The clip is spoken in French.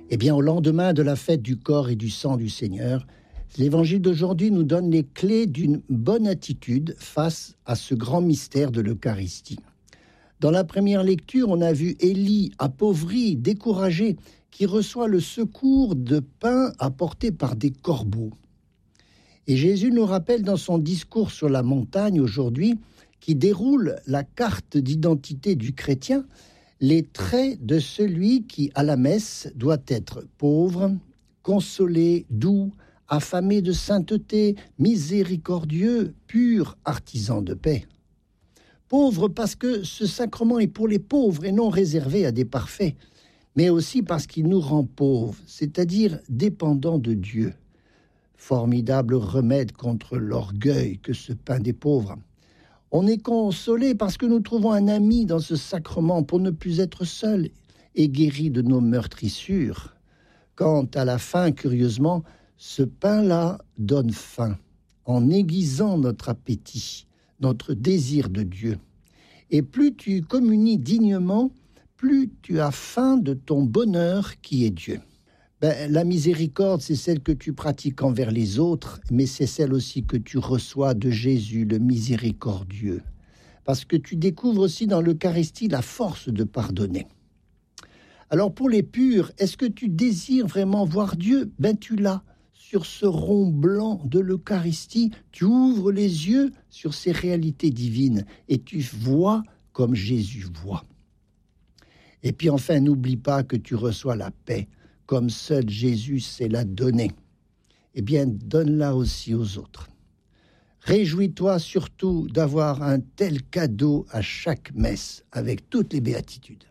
Eh bien, au lendemain de la fête du corps et du sang du Seigneur, l'évangile d'aujourd'hui nous donne les clés d'une bonne attitude face à ce grand mystère de l'Eucharistie. Dans la première lecture, on a vu Élie, appauvri, découragé, qui reçoit le secours de pain apporté par des corbeaux. Et Jésus nous rappelle dans son discours sur la montagne aujourd'hui, qui déroule la carte d'identité du chrétien, les traits de celui qui, à la messe, doit être pauvre, consolé, doux, affamé de sainteté, miséricordieux, pur, artisan de paix. Pauvre parce que ce sacrement est pour les pauvres et non réservé à des parfaits, mais aussi parce qu'il nous rend pauvres, c'est-à-dire dépendants de Dieu. Formidable remède contre l'orgueil que ce pain des pauvres. On est consolé parce que nous trouvons un ami dans ce sacrement pour ne plus être seul et guéri de nos meurtrissures. Quand à la fin, curieusement, ce pain-là donne faim, en aiguisant notre appétit, notre désir de Dieu. Et plus tu communies dignement, plus tu as faim de ton bonheur qui est Dieu. La miséricorde, c'est celle que tu pratiques envers les autres, mais c'est celle aussi que tu reçois de Jésus, le miséricordieux. Parce que tu découvres aussi dans l'Eucharistie la force de pardonner. Alors pour les purs, est-ce que tu désires vraiment voir Dieu ? Tu l'as. Sur ce rond blanc de l'Eucharistie, tu ouvres les yeux sur ces réalités divines et tu vois comme Jésus voit. Et puis enfin, n'oublie pas que tu reçois la paix, comme seul Jésus sait la donner. Eh bien, donne-la aussi aux autres. Réjouis-toi surtout d'avoir un tel cadeau à chaque messe, avec toutes les béatitudes.